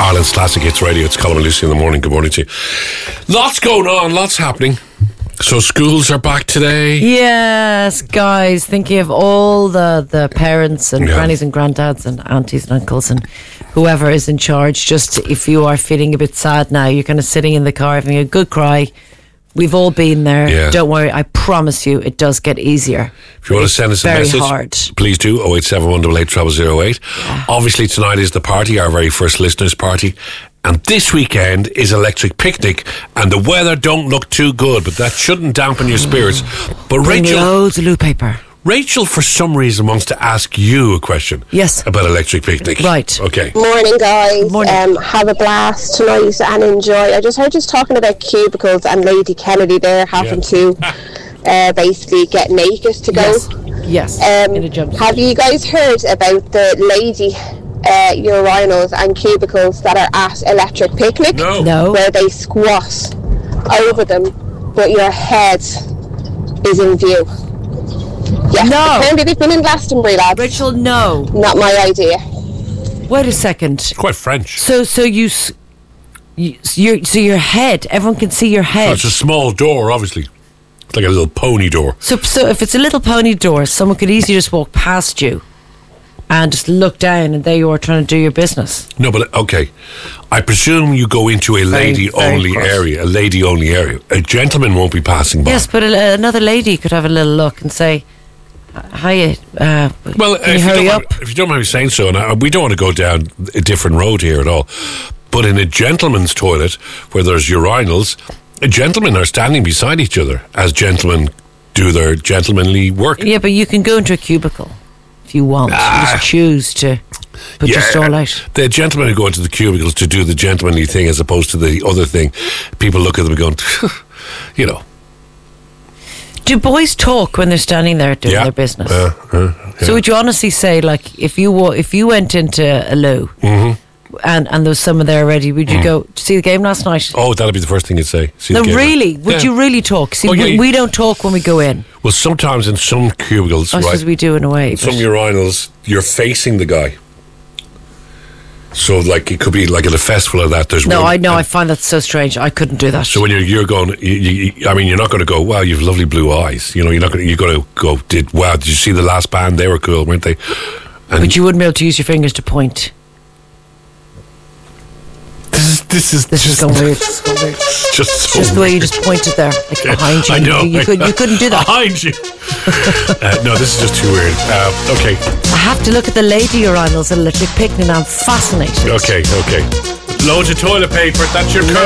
Ireland's Classic Hits Radio. It's Colin and Lucy in the morning. Good morning to you. Lots going on, lots happening. So schools are back today. Yes, guys, thinking of all the parents and grannies and granddads and aunties and uncles and whoever is in charge. Just if you are feeling a bit sad now, you're kind of sitting in the car having a good cry. We've all been there. Yeah. Don't worry, I promise you it does get easier. If you want to send us a message, hard. Please do. 087-188-0008. Yeah. Obviously tonight is the party, our very first listeners party. And this weekend is Electric Picnic, and the weather don't look too good, but that shouldn't dampen your spirits. But Bring loads of loo paper. Rachel, for some reason, wants to ask you a question. Yes. About Electric Picnic. Right. Okay. Morning, guys. Morning. Have a blast tonight and enjoy. I just heard you talking about cubicles and Lady Kennedy there having to basically get naked to go. Yes. In a jumpsuit. Have you guys heard about the lady urinals and cubicles that are at Electric Picnic? No. Where they squat over them, but your head is in view. Yeah. No. Apparently they've been in Glastonbury, lads. Rachel, no. Not my idea. Wait a second. Quite French. So your head, everyone can see your head. Oh, it's a small door, obviously. It's like a little pony door. So if it's a little pony door, someone could easily just walk past you and just look down, and there you are trying to do your business. No, but okay. I presume you go into a lady-only area. A lady-only area. A gentleman won't be passing by. Yes, but another lady could have a little look and say, "Hiya, well, can you hurry up?" If you don't mind me saying so, and we don't want to go down a different road here at all, but in a gentleman's toilet where there's urinals, gentlemen are standing beside each other as gentlemen do their gentlemanly work. Yeah, but you can go into a cubicle if you want. You just choose to put your stall out. The gentlemen who go into the cubicles to do the gentlemanly thing as opposed to the other thing, people look at them and going, you know. Do boys talk when they're standing there doing their business? So would you honestly say, like, if you went into a loo and there was someone there already, would you go to see the game last night? Oh, that'd be the first thing you'd say. No, really? Would you really talk? See, we don't talk when we go in. Well, sometimes in some cubicles, I suppose we do in a way. Some urinals, you're facing the guy. So, like, it could be like at a festival or that. There's I find that so strange. I couldn't do that. So when you're going, I mean, you're not going to go, wow, you've lovely blue eyes. You know, you're going to go, did you see the last band? They were cool, weren't they? But you wouldn't be able to use your fingers to point. This is going weird. This is going weird. Just the way you just pointed there, like behind you. I know. You couldn't do that. Behind you. No, this is just too weird. Okay. I have to look at the lady urinals at Electric Picnic, and I'm fascinated. Okay. Loads of toilet paper. That's your curve.